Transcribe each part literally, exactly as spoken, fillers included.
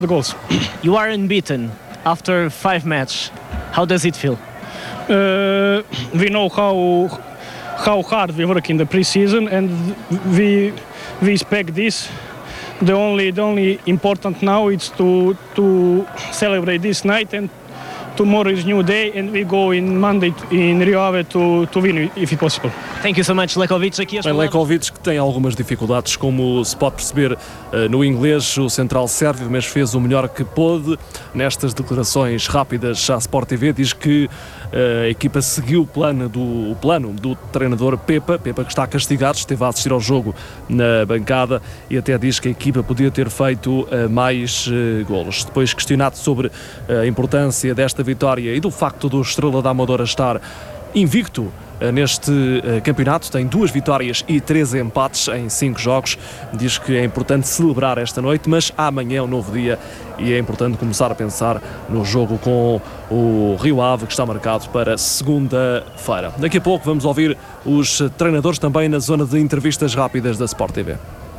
The goals. You are unbeaten after five matches. How does it feel? Uh, we know how how hard we work in the pre-season, and we we expect this. The only the only important now is to to celebrate this night, and tomorrow is new day, and we go in Monday in Rio Ave to to win if possible. Thank you so much, Lekovic. Aqui as Bem, palavras... Lekovic, que tem algumas dificuldades, como se pode perceber uh, no inglês, o central sérvio, mas fez o melhor que pôde. Nestas declarações rápidas à Sport T V, diz que uh, a equipa seguiu o plano do, o plano do treinador Pepa, Pepa que está castigado, esteve a assistir ao jogo na bancada e até diz que a equipa podia ter feito uh, mais uh, golos. Depois questionado sobre uh, a importância desta vitória e do facto do Estrela da Amadora estar invicto neste uh, campeonato, tem duas vitórias e três empates em cinco jogos, diz que é importante celebrar esta noite, mas amanhã é um novo dia e é importante começar a pensar no jogo com o Rio Ave, que está marcado para segunda-feira. Daqui a pouco vamos ouvir os treinadores também na zona de entrevistas rápidas da Sport T V.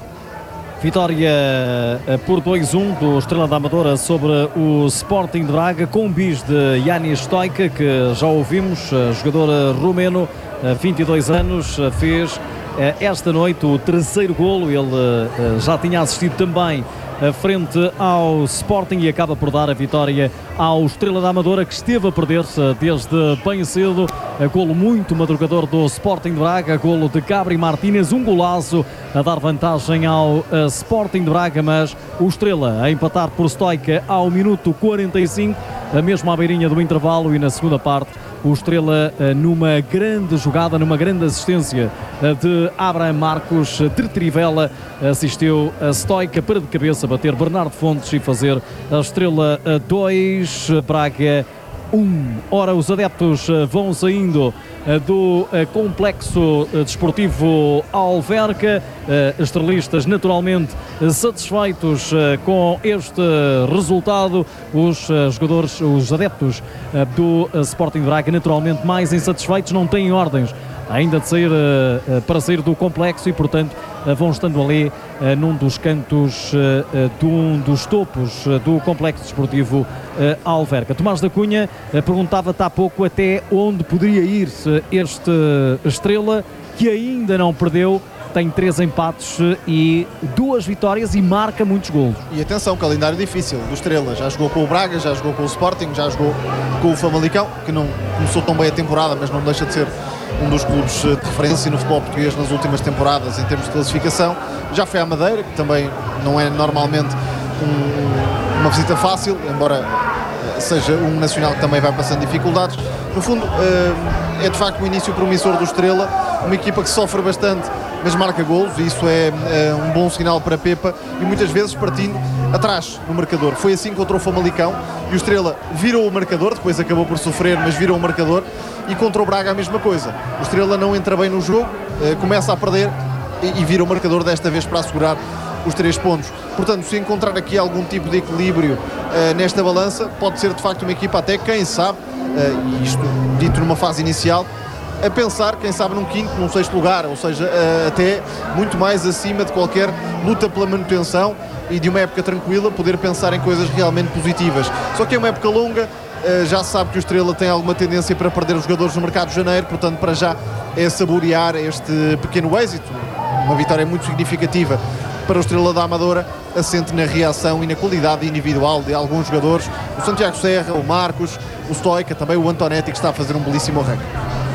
Vitória por dois a um do Estrela da Amadora sobre o Sporting de Braga, com um bis de Yanis Stoica, que já ouvimos, jogador romeno, vinte e dois anos, fez esta noite o terceiro golo. Ele já tinha assistido também frente ao Sporting e acaba por dar a vitória ao Estrela da Amadora, que esteve a perder-se desde bem cedo. Golo muito madrugador do Sporting de Braga, golo de Gabri Martínez, um golaço a dar vantagem ao Sporting de Braga, mas o Estrela a empatar por Stoica ao minuto quarenta e cinco, mesmo à beirinha do intervalo, e na segunda parte o Estrela numa grande jogada, numa grande assistência de Abraham Marcos, Trivela assistiu a Stoica para de cabeça bater Bernardo Fontes e fazer a Estrela dois, Braga um. Ora, os adeptos vão saindo do complexo desportivo Alverca, estrelistas naturalmente satisfeitos com este resultado, os jogadores, os adeptos do Sporting de Braga naturalmente mais insatisfeitos, não têm ordens ainda de sair para sair do complexo e portanto vão estando ali num dos cantos de um dos topos do complexo desportivo Alverca. Tomás da Cunha perguntava-te há pouco até onde poderia ir este Estrela, que ainda não perdeu, tem três empates e duas vitórias e marca muitos golos. E atenção, calendário difícil do Estrela, já jogou com o Braga, já jogou com o Sporting, já jogou com o Famalicão, que não começou tão bem a temporada, mas não deixa de ser um dos clubes de referência no futebol português nas últimas temporadas em termos de classificação. Já foi à Madeira, que também não é normalmente um, uma visita fácil, embora seja um nacional que também vai passando dificuldades. No fundo, é de facto um início promissor do Estrela, uma equipa que sofre bastante, mas marca golos, e isso é, é um bom sinal para Pepa, e muitas vezes partindo atrás no marcador. Foi assim contra o Famalicão, e o Estrela virou o marcador, depois acabou por sofrer, mas virou o marcador, e contra o Braga a mesma coisa. O Estrela não entra bem no jogo, começa a perder e, e vira o marcador desta vez para assegurar os três pontos. Portanto, se encontrar aqui algum tipo de equilíbrio uh, nesta balança, pode ser de facto uma equipa até, quem sabe, uh, e isto dito numa fase inicial, a pensar, quem sabe, num quinto, num sexto lugar, ou seja, uh, até muito mais acima de qualquer luta pela manutenção, e de uma época tranquila poder pensar em coisas realmente positivas. Só que é uma época longa, uh, já se sabe que o Estrela tem alguma tendência para perder os jogadores no mercado de janeiro, portanto para já é saborear este pequeno êxito, uma vitória muito significativa para o Estrela da Amadora, assente na reação e na qualidade individual de alguns jogadores, o Santiago Serra, o Marcos, o Stoica, também o Antonetti, que está a fazer um belíssimo arranque.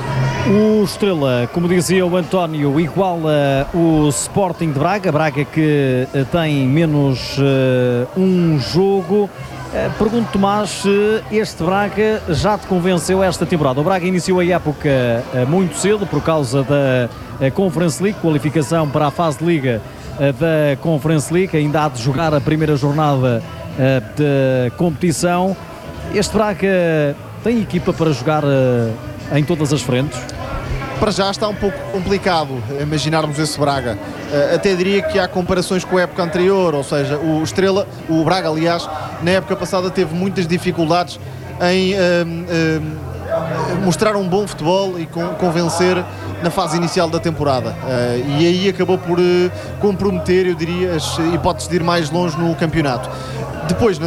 O Estrela, como dizia o António, iguala o Sporting de Braga, Braga que tem menos uh, um jogo. Uh, pergunto, Tomás, se este Braga já te convenceu esta temporada. O Braga iniciou a época uh, muito cedo por causa da uh, Conference League, qualificação para a fase de Liga da Conference League, ainda há de jogar a primeira jornada uh, de competição. Este Braga tem equipa para jogar uh, em todas as frentes? Para já está um pouco complicado imaginarmos esse Braga. Uh, até diria que há comparações com a época anterior, ou seja, o Estrela, o Braga, aliás, na época passada teve muitas dificuldades em uh, uh, mostrar um bom futebol e con- convencer na fase inicial da temporada, uh, e aí acabou por uh, comprometer, eu diria, as hipóteses de ir mais longe no campeonato. Depois,